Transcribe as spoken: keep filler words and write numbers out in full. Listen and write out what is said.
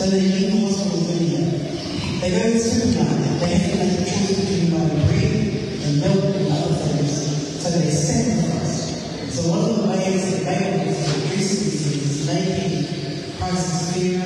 So they leave the hospital video. They go to the supermarket, they have to make a choice between buying bread and milk and other things. So they sacrifice. So one of the ways that they want to address this is making prices fair